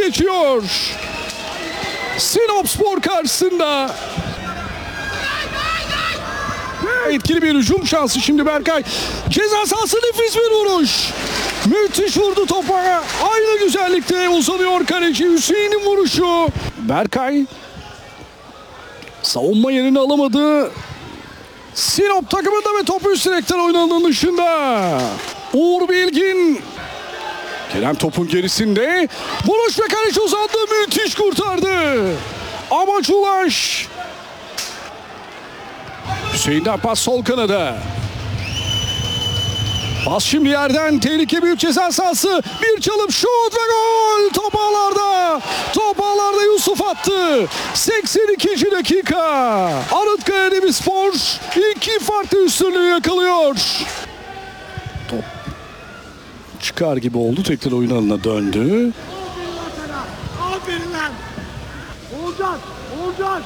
geçiyor. Sinopspor karşısında. Etkili bir hücum şansı şimdi Berkay. Ceza sahası, nefis bir vuruş. Müthiş vurdu topa. Aynı güzellikte uzanıyor kaleci. Hüseyin'in vuruşu. Berkay savunma yerini alamadı. Sinop takımında ve topu üst direkten oynananın dışında. Uğur Bilgin. Kerem topun gerisinde. Vuruş ve kaleci uzandı. Müthiş kurtardı. Amaç Ulaş. Hüseyin'den pas sol kanada. Pas şimdi yerden. Tehlike büyük ceza sahası. Bir çalım, şut ve gol. Top ağlarda. Top ağlarda Yusuf attı. 82. dakika. Arıtkaya Demirspor 2 farklı üstünlüğü yakalıyor. Top çıkar gibi oldu. Tekrar oyun alanına döndü. Aferin lan. Olacak. Olacak.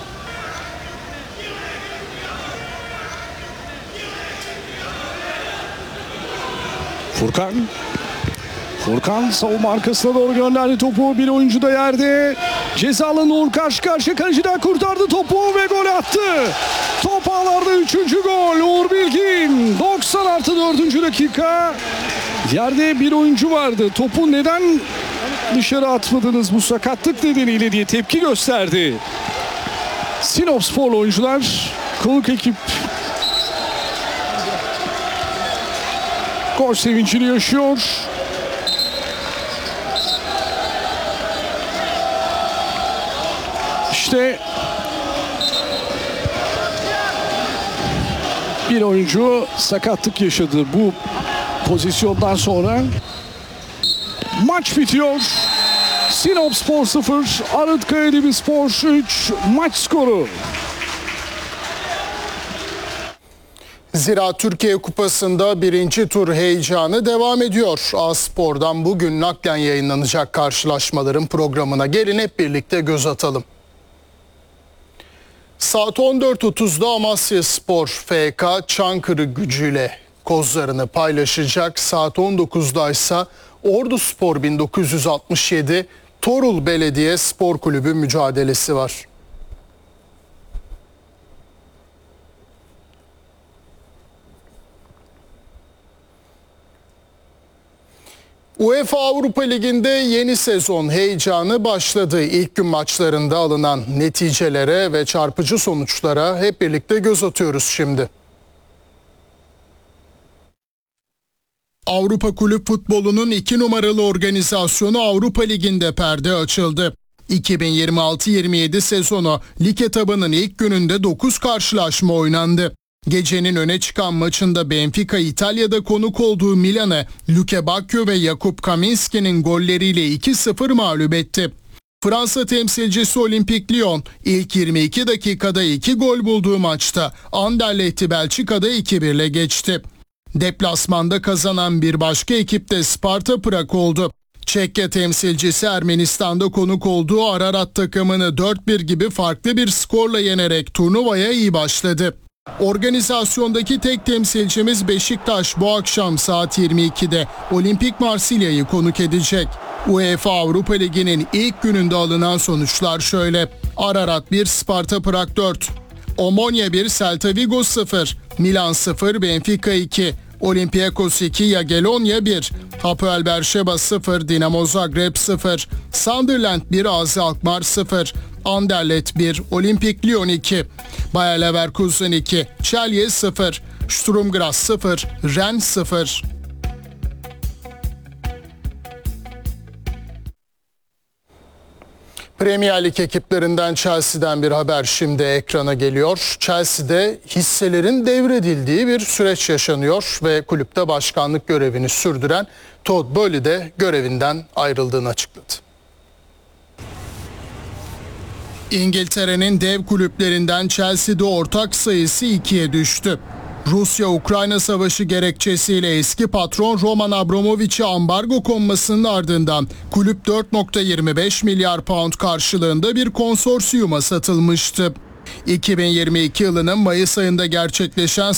Furkan savunma arkasına doğru gönderdi topu. Bir oyuncu da yerde. Cezalı Nur karşı karşıya, kaleciden kurtardı topu ve gol attı. Top ağlarda 3. gol. Uğur Bilgin 90+4. dakika. Yerde bir oyuncu vardı. Topu neden dışarı atmadınız bu sakatlık nedeniyle diye tepki gösterdi. Sinopspor oyuncular, konuk ekip gol sevincini yaşıyor. İşte bir oyuncu sakatlık yaşadı bu pozisyondan sonra. Maç bitiyor. Sinopspor 0, Arıtkaya Demirspor 3 maç skoru. Zira Türkiye Kupası'nda 1. tur heyecanı devam ediyor. A-Spor'dan bugün naklen yayınlanacak karşılaşmaların programına gelin hep birlikte göz atalım. Saat 14.30'da Amasyaspor FK Çankırı Gücü'yle kozlarını paylaşacak. Saat 19'da ise Orduspor 1967 Torul Belediye Spor Kulübü mücadelesi var. UEFA Avrupa Ligi'nde yeni sezon heyecanı başladı. İlk gün maçlarında alınan neticelere ve çarpıcı sonuçlara hep birlikte göz atıyoruz şimdi. Avrupa Kulüp Futbolu'nun 2 numaralı organizasyonu Avrupa Ligi'nde perde açıldı. 2026-27 sezonu lig etabının ilk gününde 9 karşılaşma oynandı. Gecenin öne çıkan maçında Benfica İtalya'da konuk olduğu Milan'ı Luke Bacchio ve Jakub Kaminski'nin golleriyle 2-0 mağlup etti. Fransa temsilcisi Olympique Lyon ilk 22 dakikada 2 gol bulduğu maçta Anderlecht'i Belçika'da 2-1'le geçti. Deplasmanda kazanan bir başka ekip de Sparta Prag oldu. Çekya temsilcisi Ermenistan'da konuk olduğu Ararat takımını 4-1 gibi farklı bir skorla yenerek turnuvaya iyi başladı. Organizasyondaki tek temsilcimiz Beşiktaş bu akşam saat 22'de Olimpik Marsilya'yı konuk edecek. UEFA Avrupa Ligi'nin ilk gününde alınan sonuçlar şöyle: Ararat 1, Sparta Prag 4, Omonia 1, Celta Vigo 0, Milan 0, Benfica 2, Olympiakos 2, Jagiellonia 1, Hapoel Berşeva 0, Dinamo Zagreb 0, Sunderland 1, AZ Alkmaar 0, Anderlecht 1, Olympique Lyon 2, Bayer Leverkusen 2, Celje 0, Sturm Graz 0, Rennes 0. Premier Lig ekiplerinden Chelsea'den bir haber şimdi ekrana geliyor. Chelsea'de hisselerin devredildiği bir süreç yaşanıyor ve kulüpte başkanlık görevini sürdüren Todd Boehly de görevinden ayrıldığını açıkladı. İngiltere'nin dev kulüplerinden Chelsea'de ortak sayısı 2'ye düştü. Rusya-Ukrayna savaşı gerekçesiyle eski patron Roman Abramovich'e ambargo konmasının ardından kulüp 4,25 milyar pound karşılığında bir konsorsiyuma satılmıştı. 2022 yılının Mayıs ayında gerçekleşen